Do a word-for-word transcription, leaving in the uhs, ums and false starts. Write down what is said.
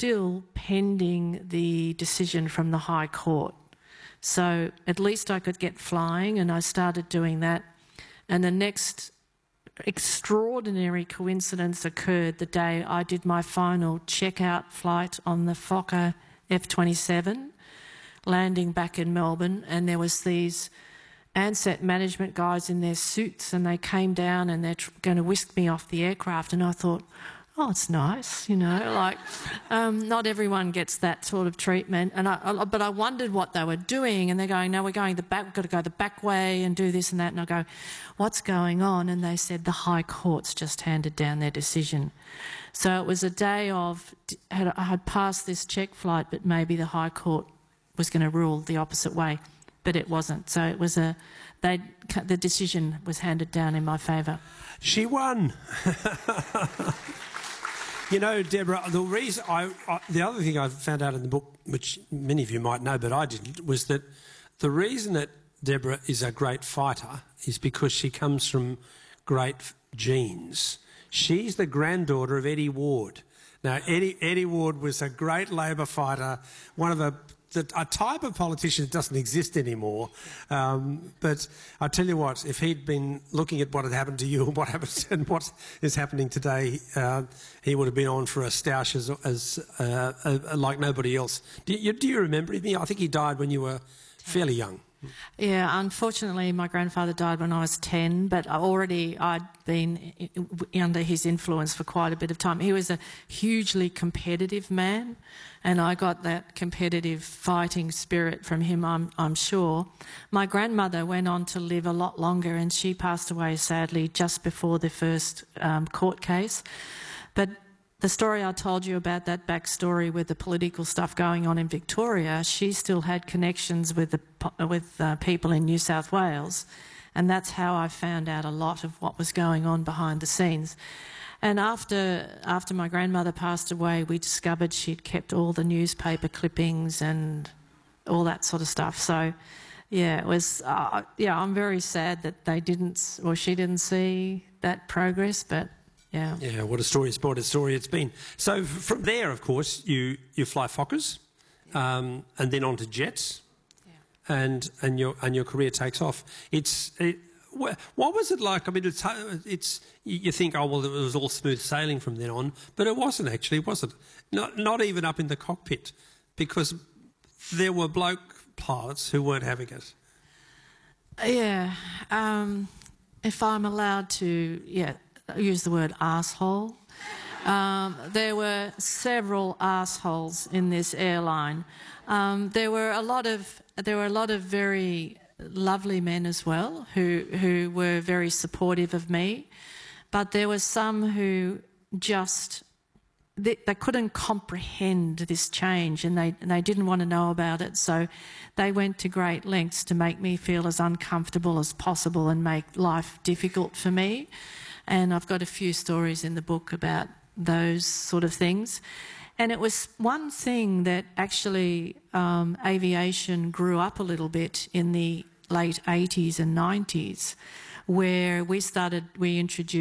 still pending the decision from the High Court. So at least I could get flying, and I started doing that. And the next extraordinary coincidence occurred the day I did my final checkout flight on the Fokker F twenty-seven, landing back in Melbourne, and there was these Ansett management guys in their suits, and they came down and they're going to whisk me off the aircraft, and I thought, oh, it's nice, you know, like um, not everyone gets that sort of treatment. And I, I, but I wondered what they were doing, and they're going, no, we're going the back, we've got to go the back way and do this and that. And I go, what's going on? And they said the High Court's just handed down their decision. So it was a day of, I had passed this check flight, but maybe the High Court was going to rule the opposite way. But it wasn't. So it was a, they, the decision was handed down in my favour. She won. You know, Deborah, the reason I, I, the other thing I found out in the book, which many of you might know but I didn't, was that the reason that Deborah is a great fighter is because she comes from great genes. She's the granddaughter of Eddie Ward. Now, Eddie, Eddie Ward was a great Labor fighter, one of the The, a type of politician that doesn't exist anymore. Um, but I tell you what, if he'd been looking at what had happened to you and what happened and what is happening today, uh, he would have been on for a stoush as, as uh, uh, like nobody else. Do you, do you remember him? I think he died when you were fairly young. Yeah, unfortunately, my grandfather died when I was ten, but already I'd been under his influence for quite a bit of time. He was a hugely competitive man, and I got that competitive fighting spirit from him, I'm, I'm sure. My grandmother went on to live a lot longer, and she passed away, sadly, just before the first um, court case. But the story I told you about, that backstory with the political stuff going on in Victoria, she still had connections with, the, with uh, people in New South Wales, and that's how I found out a lot of what was going on behind the scenes. And after, after my grandmother passed away, we discovered she'd kept all the newspaper clippings and all that sort of stuff. So, yeah, it was, uh, yeah, I'm very sad that they didn't, or she didn't see that progress, but yeah. Yeah, what a story, what a story it's been. So from there, of course, you, you fly Fokkers, yeah. um, and then on to jets, yeah. and and your and your career takes off. It's it, what was it like? I mean, it's, it's you think, oh well, it was all smooth sailing from then on, but it wasn't actually, was it? Not not even up in the cockpit, because there were bloke pilots who weren't having it. Yeah, um, if I'm allowed to, yeah. use the word arsehole. Um, there were several arseholes in this airline. Um, there were a lot of there were a lot of very lovely men as well who who were very supportive of me, but there were some who just they, they couldn't comprehend this change, and they and they didn't want to know about it. So they went to great lengths to make me feel as uncomfortable as possible and make life difficult for me. And I've got a few stories in the book about those sort of things. And it was one thing that actually um, aviation grew up a little bit in the late eighties and nineties, where we started, we introduced